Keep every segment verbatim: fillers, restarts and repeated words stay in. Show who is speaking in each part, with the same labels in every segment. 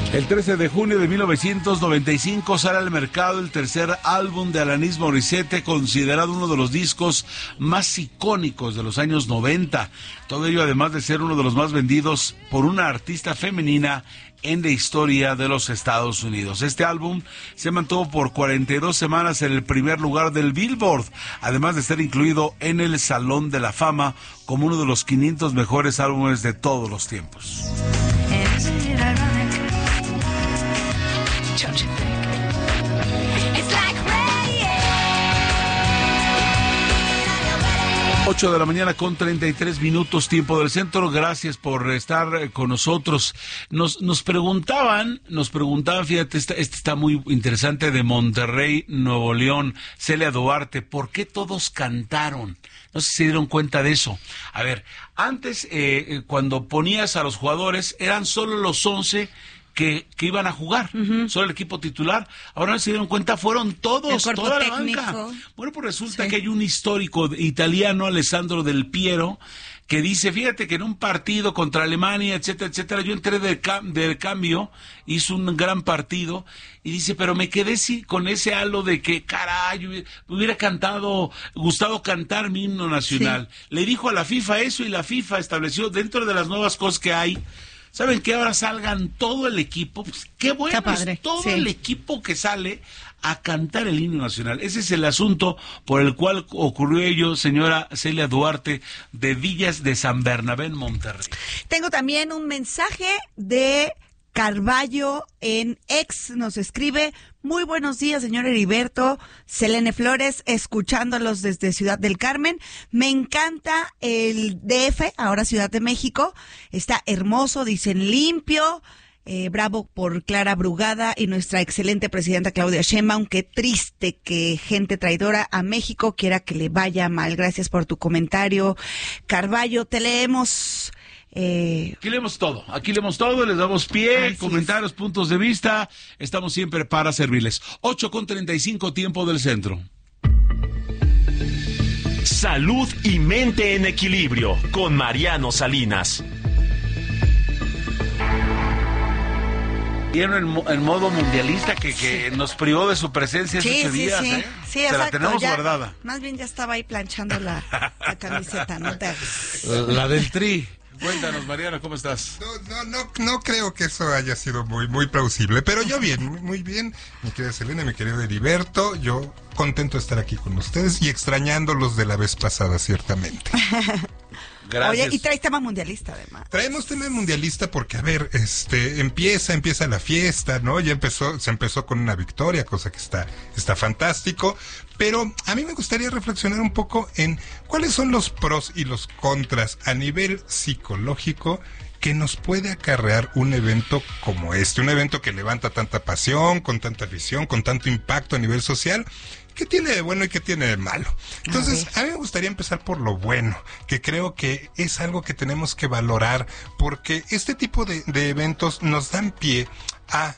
Speaker 1: El trece de junio de mil novecientos noventa y cinco sale al mercado el tercer álbum de Alanis Morissette, considerado uno de los discos más icónicos de los años noventa. Todo ello además de ser uno de los más vendidos por una artista femenina en la historia de los Estados Unidos. Este álbum se mantuvo por cuarenta y dos semanas en el primer lugar del Billboard, además de ser incluido en el Salón de la Fama como uno de los quinientos mejores álbumes de todos los tiempos. ocho de la mañana con treinta y tres minutos, tiempo del centro. Gracias por estar con nosotros. Nos nos preguntaban, nos preguntaban, fíjate, este, este está muy interesante, de Monterrey, Nuevo León, Celia Duarte, ¿por qué todos cantaron? No sé si se dieron cuenta de eso. A ver, antes, eh, cuando ponías a los jugadores, eran solo los once Que, que iban a jugar, uh-huh. solo el equipo titular. Ahora no se dieron cuenta, fueron todos, toda la banca. Bueno, pues resulta sí. que hay un histórico italiano, Alessandro Del Piero, que dice, fíjate que en un partido contra Alemania, etcétera, etcétera, yo entré del, cam- del cambio, hizo un gran partido, y dice, pero me quedé sí, con ese halo de que, caray, me hubiera cantado, gustado cantar mi himno nacional. Sí. Le dijo a la FIFA eso, y la FIFA estableció, dentro de las nuevas cosas que hay, ¿saben qué? Ahora salgan todo el equipo, pues qué bueno es todo sí. el equipo que sale a cantar el himno nacional. Ese es el asunto por el cual ocurrió ello, señora Celia Duarte, de Villas de San Bernabé, en Monterrey.
Speaker 2: Tengo también un mensaje de Carballo en X, nos escribe: muy buenos días, señor Heriberto, Selene Flores, escuchándolos desde Ciudad del Carmen. Me encanta el D F, ahora Ciudad de México, está hermoso, dicen limpio. Eh, bravo por Clara Brugada y nuestra excelente presidenta Claudia Sheinbaum. Qué triste que gente traidora a México quiera que le vaya mal. Gracias por tu comentario, Carballo, te leemos. Eh...
Speaker 1: Aquí leemos todo, aquí leemos todo, les damos pie, Así comentarios, es. puntos de vista, estamos siempre para servirles. ocho con treinta y cinco, tiempo del centro.
Speaker 3: Salud y mente en equilibrio, con Mariano Salinas.
Speaker 1: Vieron en, en modo mundialista que, que nos privó de su presencia
Speaker 2: sí,
Speaker 1: estos
Speaker 2: sí,
Speaker 1: días,
Speaker 2: sí.
Speaker 1: ¿eh?
Speaker 2: Sí,
Speaker 1: Se
Speaker 2: exacto,
Speaker 1: la tenemos
Speaker 2: ya,
Speaker 1: guardada.
Speaker 2: Más bien ya estaba ahí planchando la, la camiseta, ¿no? Te...
Speaker 1: La del Tri. Cuéntanos, Mariano, ¿cómo estás?
Speaker 4: No, no, no, no creo que eso haya sido muy, muy plausible, pero yo bien, muy bien, mi querida Selena, mi querido Heriberto, yo contento de estar aquí con ustedes y extrañándolos de la vez pasada, ciertamente.
Speaker 1: Gracias.
Speaker 2: Oye, y traes tema mundialista, además.
Speaker 4: Traemos tema mundialista porque, a ver, este, empieza, empieza la fiesta, ¿no? Ya empezó, se empezó con una victoria, cosa que está, está fantástico. Pero a mí me gustaría reflexionar un poco en cuáles son los pros y los contras a nivel psicológico que nos puede acarrear un evento como este, un evento que levanta tanta pasión, con tanta visión, con tanto impacto a nivel social. ¿Qué tiene de bueno y qué tiene de malo? Entonces, a, a mí me gustaría empezar por lo bueno, que creo que es algo que tenemos que valorar, porque este tipo de, de eventos nos dan pie a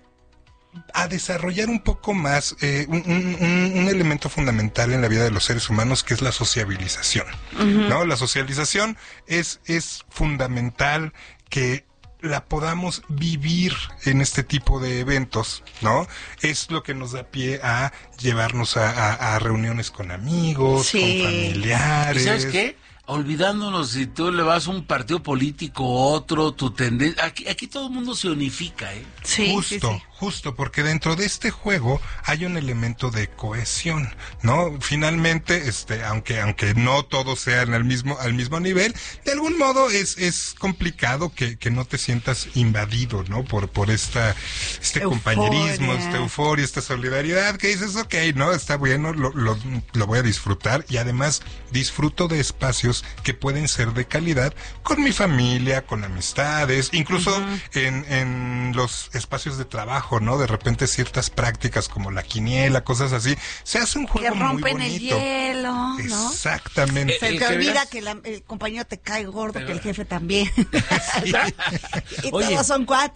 Speaker 4: a desarrollar un poco más eh, un, un, un elemento fundamental en la vida de los seres humanos, que es la sociabilización, uh-huh. ¿no? La socialización es, es fundamental que la podamos vivir en este tipo de eventos, ¿no? Es lo que nos da pie a llevarnos a, a, a reuniones con amigos, sí. con familiares.
Speaker 1: ¿Y sabes qué? Olvidándonos si tú le vas a un partido político o otro, tu tendencia, aquí, aquí todo el mundo se unifica, ¿eh?
Speaker 2: Sí,
Speaker 4: justo,
Speaker 2: sí, sí.
Speaker 4: justo, porque dentro de este juego hay un elemento de cohesión, ¿no? Finalmente, este, aunque, aunque no todos sean al mismo, al mismo nivel, de algún modo es, es complicado que, que no te sientas invadido, ¿no? Por, por esta, este euforia. compañerismo, esta euforia, esta solidaridad, que dices, ok, no, está bueno, lo, lo, lo voy a disfrutar, y además disfruto de espacios que pueden ser de calidad con mi familia, con amistades, incluso uh-huh. en, en los espacios de trabajo, ¿no? De repente ciertas prácticas como la quiniela, cosas así, se hace un juego muy bonito. Que rompen el
Speaker 2: hielo, ¿no?
Speaker 4: Exactamente.
Speaker 2: Se te olvida que la, el compañero te cae gordo, pero... que el jefe también. y
Speaker 1: Oye,
Speaker 2: todos son cuates.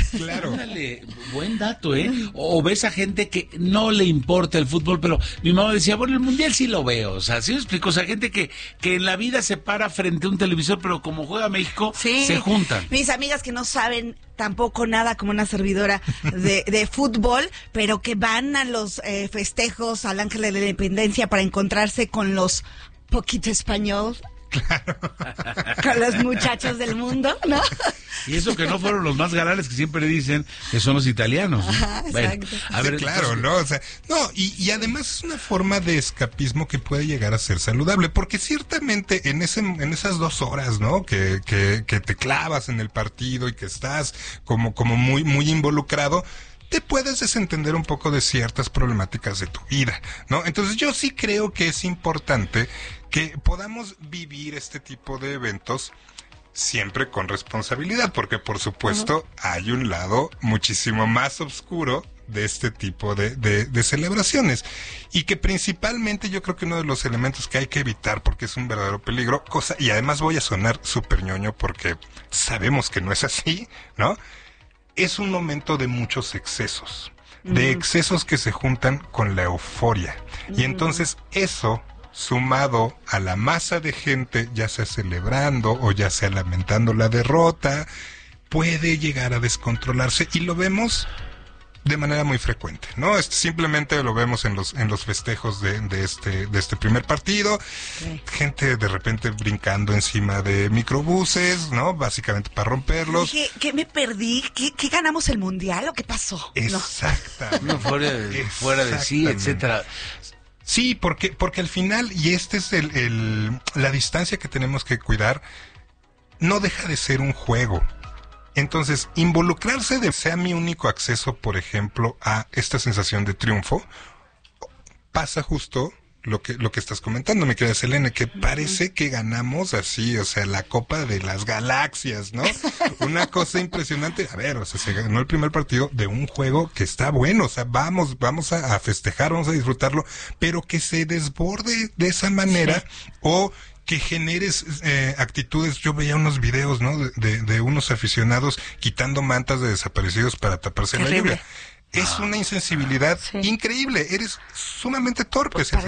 Speaker 4: Claro.
Speaker 1: Ándale, buen dato, ¿eh? O ves a gente que no le importa el fútbol, pero mi mamá decía, bueno, el mundial sí lo veo, o sea, ¿sí me explico? O sea, gente que, que en la vida se para frente a un televisor, pero como juega México,
Speaker 2: sí.
Speaker 1: se juntan.
Speaker 2: Mis amigas que no saben tampoco nada como una servidora de, de fútbol, pero que van a los eh, festejos al Ángel de la Independencia para encontrarse con los poquito español. Claro. Con los muchachos del mundo, ¿no?
Speaker 1: Y eso que no fueron los más galanes que siempre dicen que son los italianos, ¿no?
Speaker 2: Ajá,
Speaker 1: bueno, a ver,
Speaker 4: sí, claro,
Speaker 1: entonces...
Speaker 4: ¿no? O sea, no, y, y además es una forma de escapismo que puede llegar a ser saludable, porque ciertamente en ese, en esas dos horas, ¿no? Que, que, que te clavas en el partido y que estás como, como muy, muy involucrado, te puedes desentender un poco de ciertas problemáticas de tu vida, ¿no? Entonces yo sí creo que es importante que podamos vivir este tipo de eventos siempre con responsabilidad, porque por supuesto uh-huh. hay un lado muchísimo más oscuro de este tipo de, de, de celebraciones, y que principalmente yo creo que uno de los elementos que hay que evitar, porque es un verdadero peligro, cosa, y además voy a sonar súper ñoño porque sabemos que no es así, ¿no? Es un momento de muchos excesos, uh-huh. de excesos que se juntan con la euforia, uh-huh. y entonces eso, sumado a la masa de gente, ya sea celebrando o ya sea lamentando la derrota, puede llegar a descontrolarse, y lo vemos de manera muy frecuente, ¿no? Este, simplemente lo vemos en los en los festejos de, de este de este primer partido, sí. Gente de repente brincando encima de microbuses, ¿no? Básicamente para romperlos.
Speaker 2: Dije, ¿qué me perdí? ¿Qué, qué ganamos el mundial o qué pasó?
Speaker 4: Exactamente.
Speaker 1: No, fuera, de, fuera de sí, etcétera.
Speaker 4: Sí, porque porque al final, y este es el, el la distancia que tenemos que cuidar, no deja de ser un juego. Entonces, involucrarse de sea mi único acceso, por ejemplo, a esta sensación de triunfo, pasa justo lo que lo que estás comentando, mi querida Selene, que parece que ganamos así, o sea, la Copa de las Galaxias, ¿no? Una cosa impresionante. A ver, o sea, se ganó el primer partido de un juego que está bueno, o sea, vamos, vamos a, a festejar, vamos a disfrutarlo, pero que se desborde de esa manera, sí. o que generes eh, actitudes. Yo veía unos videos, ¿no? De, de, de unos aficionados quitando mantas de desaparecidos para taparse la lluvia. Es una insensibilidad sí. increíble. Eres sumamente torpe.
Speaker 2: Pues
Speaker 4: si haces